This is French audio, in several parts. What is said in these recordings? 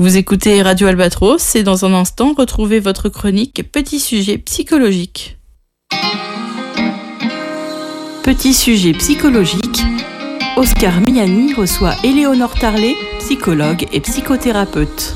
Vous écoutez Radio Albatros et dans un instant, retrouvez votre chronique Petit sujet psychologique. Petit sujet psychologique, Oscar Miani reçoit Éléonore Tarlet, psychologue et psychothérapeute.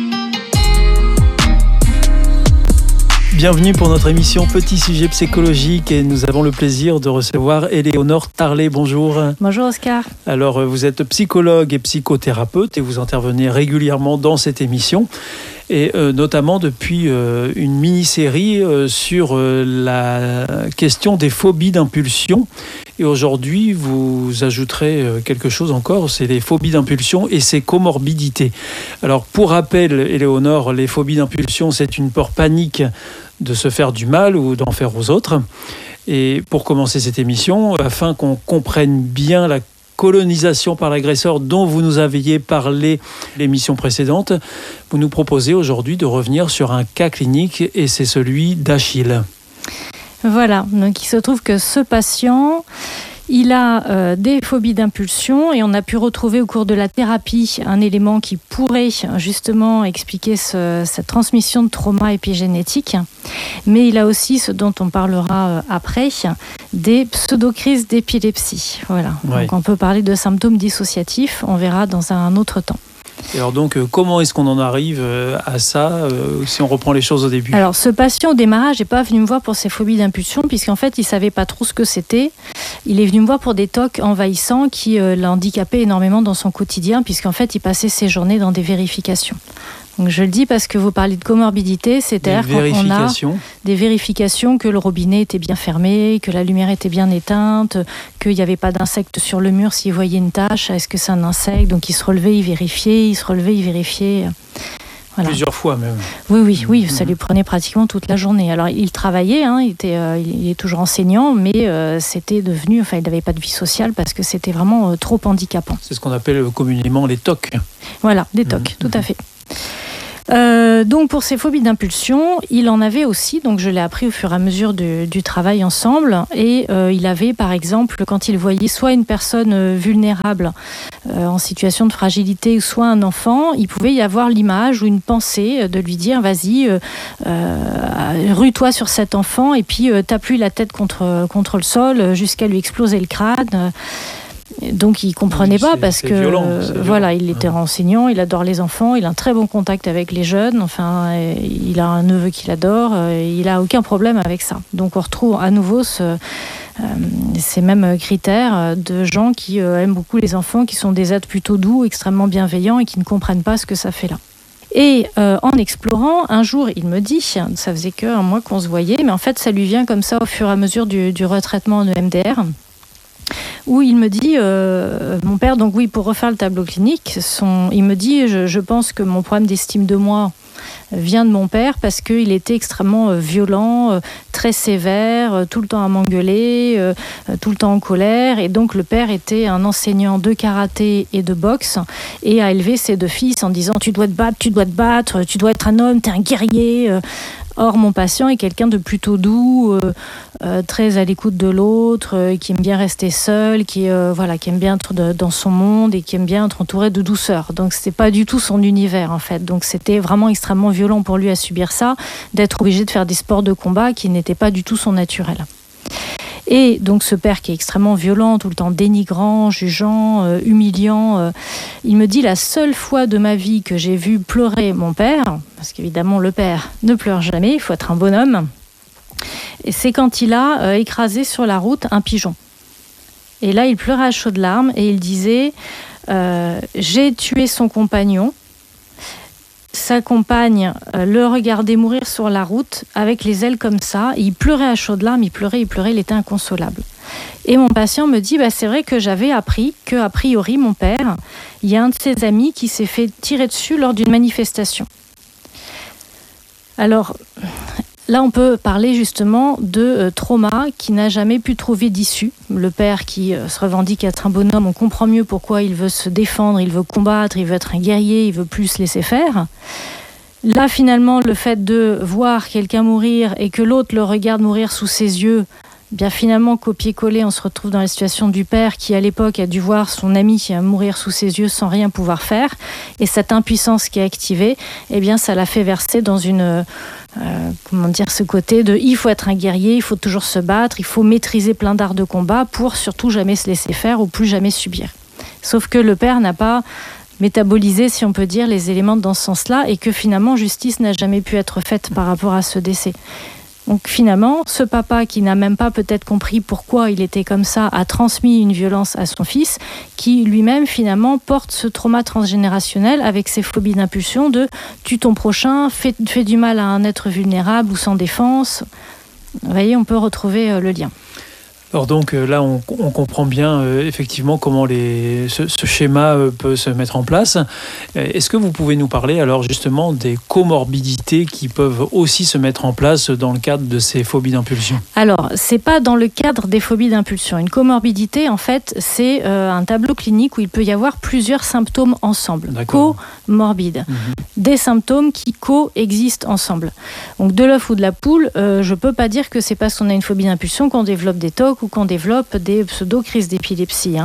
Bienvenue pour notre émission Petit sujet psychologique et nous avons le plaisir de recevoir Éléonore Tarlet. Bonjour. Bonjour Oscar. Alors vous êtes psychologue et psychothérapeute et vous intervenez régulièrement dans cette émission et notamment depuis une mini-série sur la question des phobies d'impulsion. Et aujourd'hui, vous ajouterez quelque chose encore, c'est les phobies d'impulsion et ses comorbidités. Alors pour rappel, Éléonore, les phobies d'impulsion, c'est une peur panique de se faire du mal ou d'en faire aux autres. Et pour commencer cette émission, afin qu'on comprenne bien la colonisation par l'agresseur dont vous nous aviez parlé l'émission précédente, vous nous proposez aujourd'hui de revenir sur un cas clinique et c'est celui d'Achille. Voilà, donc il se trouve que ce patient, il a des phobies d'impulsion et on a pu retrouver au cours de la thérapie un élément qui pourrait justement expliquer cette transmission de trauma épigénétique. Mais il a aussi, ce dont on parlera après, des pseudo-crises d'épilepsie. Voilà. Ouais. Donc on peut parler de symptômes dissociatifs, on verra dans un autre temps. Et alors donc, comment est-ce qu'on en arrive à ça, si on reprend les choses au début ? Alors, ce patient, au démarrage, n'est pas venu me voir pour ses phobies d'impulsion, puisqu'en fait, il ne savait pas trop ce que c'était. Il est venu me voir pour des TOC envahissants qui l'handicapaient énormément dans son quotidien, puisqu'en fait, il passait ses journées dans des vérifications. Donc je le dis parce que vous parlez de comorbidité, c'est-à-dire qu'on a des vérifications que le robinet était bien fermé, que la lumière était bien éteinte, qu'il n'y avait pas d'insectes sur le mur s'il voyait une tache, est-ce que c'est un insecte ? Donc il se relevait, il vérifiait, Voilà. Plusieurs fois même. Oui, ça lui prenait pratiquement toute la journée. Alors il travaillait, il est toujours enseignant, mais c'était devenu, il n'avait pas de vie sociale parce que c'était vraiment trop handicapant. C'est ce qu'on appelle communément les TOC. Voilà, des TOC, tout à fait. Donc pour ces phobies d'impulsion, il en avait aussi, donc je l'ai appris au fur et à mesure du travail ensemble, et il avait par exemple, quand il voyait soit une personne vulnérable en situation de fragilité, ou soit un enfant, il pouvait y avoir l'image ou une pensée de lui dire vas-y, rue-toi sur cet enfant et puis tape-lui la tête contre le sol jusqu'à lui exploser le crâne. Donc il comprenait pas parce que violent. Voilà, il était enseignant, il adore les enfants, il a un très bon contact avec les jeunes, enfin il a un neveu qu'il adore, il a aucun problème avec ça. Donc on retrouve à nouveau ces mêmes critères de gens qui aiment beaucoup les enfants, qui sont des êtres plutôt doux, extrêmement bienveillants et qui ne comprennent pas ce que ça fait là. Et en explorant, un jour, il me dit, ça faisait qu'un mois qu'on se voyait, mais en fait ça lui vient comme ça au fur et à mesure du retraitement en EMDR, où il me dit, mon père, donc oui, pour refaire le tableau clinique, il me dit, je pense que mon problème d'estime de moi vient de mon père parce qu'il était extrêmement violent, très sévère, tout le temps à m'engueuler, tout le temps en colère. Et donc le père était un enseignant de karaté et de boxe et a élevé ses deux fils en disant tu dois te battre, tu dois être un homme, t'es un guerrier. Or, mon patient est quelqu'un de plutôt doux, très à l'écoute de l'autre, qui aime bien rester seul, qui aime bien être dans son monde et qui aime bien être entouré de douceur. Donc, c'était pas du tout son univers, en fait. Donc, c'était vraiment extrêmement violent pour lui à subir ça, d'être obligé de faire des sports de combat qui n'étaient pas du tout son naturel. Et donc ce père qui est extrêmement violent, tout le temps dénigrant, jugeant, humiliant, il me dit la seule fois de ma vie que j'ai vu pleurer mon père, parce qu'évidemment le père ne pleure jamais, il faut être un bonhomme, et c'est quand il a écrasé sur la route un pigeon. Et là il pleurait à chaudes larmes et il disait j'ai tué son compagnon. Sa compagne le regardait mourir sur la route avec les ailes comme ça. Il pleurait à chaudes larmes, il pleurait, il était inconsolable. Et mon patient me dit, c'est vrai que j'avais appris qu'a priori, mon père, il y a un de ses amis qui s'est fait tirer dessus lors d'une manifestation. Alors, là, on peut parler justement de trauma qui n'a jamais pu trouver d'issue. Le père qui se revendique être un bonhomme, on comprend mieux pourquoi il veut se défendre, il veut combattre, il veut être un guerrier, il veut plus se laisser faire. Là, finalement, le fait de voir quelqu'un mourir et que l'autre le regarde mourir sous ses yeux, Bien finalement, copier-coller, on se retrouve dans la situation du père qui, à l'époque, a dû voir son ami mourir sous ses yeux sans rien pouvoir faire. Et cette impuissance qui est activée, eh bien, ça l'a fait verser dans ce côté de il faut être un guerrier, il faut toujours se battre, il faut maîtriser plein d'arts de combat pour surtout jamais se laisser faire ou plus jamais subir. Sauf que le père n'a pas métabolisé, si on peut dire, les éléments dans ce sens-là et que finalement, justice n'a jamais pu être faite par rapport à ce décès. Donc finalement, ce papa qui n'a même pas peut-être compris pourquoi il était comme ça, a transmis une violence à son fils, qui lui-même finalement porte ce trauma transgénérationnel avec ses phobies d'impulsion de tue ton prochain, fais du mal à un être vulnérable ou sans défense. Vous voyez, on peut retrouver le lien. Alors donc là, on comprend bien effectivement comment ce schéma peut se mettre en place. Est-ce que vous pouvez nous parler alors justement des comorbidités qui peuvent aussi se mettre en place dans le cadre de ces phobies d'impulsion ? Alors, c'est pas dans le cadre des phobies d'impulsion. Une comorbidité, en fait, c'est un tableau clinique où il peut y avoir plusieurs symptômes ensemble. Comorbides. Des symptômes qui coexistent ensemble. Donc de l'œuf ou de la poule, je peux pas dire que c'est parce qu'on a une phobie d'impulsion qu'on développe des TOC ou qu'on développe des pseudo-crises d'épilepsie.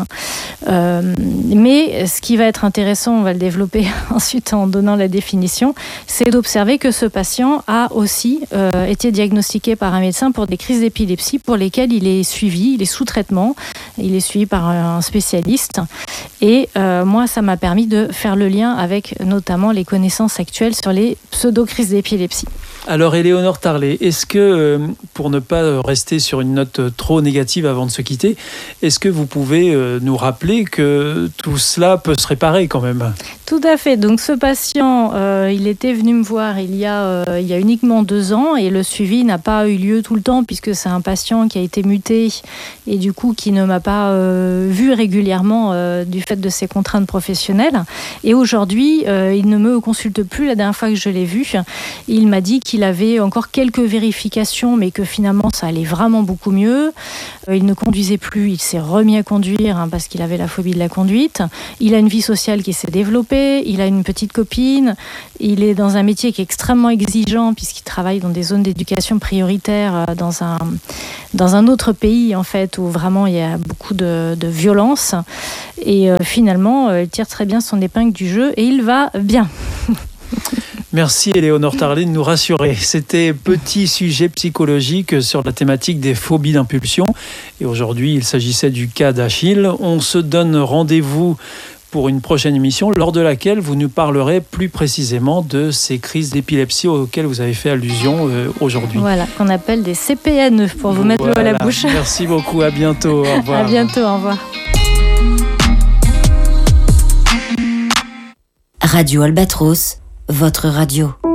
Mais ce qui va être intéressant, on va le développer ensuite en donnant la définition, c'est d'observer que ce patient a aussi été diagnostiqué par un médecin pour des crises d'épilepsie pour lesquelles il est suivi, il est sous traitement, il est suivi par un spécialiste. Et moi, ça m'a permis de faire le lien avec notamment les connaissances actuelles sur les pseudo-crises d'épilepsie. Alors Éléonore Tarlet, est-ce que, pour ne pas rester sur une note trop négative avant de se quitter, est-ce que vous pouvez nous rappeler que tout cela peut se réparer quand même ? Tout à fait. Donc ce patient, il était venu me voir il y a uniquement 2 ans et le suivi n'a pas eu lieu tout le temps puisque c'est un patient qui a été muté et du coup qui ne m'a pas vu régulièrement du fait de ses contraintes professionnelles. Et aujourd'hui, il ne me consulte plus. La dernière fois que je l'ai vu, il m'a dit qu'il avait encore quelques vérifications mais que finalement ça allait vraiment beaucoup mieux. Il ne conduisait plus, il s'est remis à conduire parce qu'il avait la phobie de la conduite. Il a une vie sociale qui s'est développée, il a une petite copine, il est dans un métier qui est extrêmement exigeant puisqu'il travaille dans des zones d'éducation prioritaire dans un autre pays en fait où vraiment il y a beaucoup de violence et finalement il tire très bien son épingle du jeu et il va bien. Merci Éléonore Tarlet de nous rassurer. C'était petit sujet psychologique sur la thématique des phobies d'impulsion. Et aujourd'hui, il s'agissait du cas d'Achille. On se donne rendez-vous pour une prochaine émission lors de laquelle vous nous parlerez plus précisément de ces crises d'épilepsie auxquelles vous avez fait allusion aujourd'hui. Voilà, qu'on appelle des CPNE pour vous mettre l'eau à la bouche. Merci beaucoup, à bientôt. Au revoir. À bientôt, au revoir. Radio Albatros, votre radio.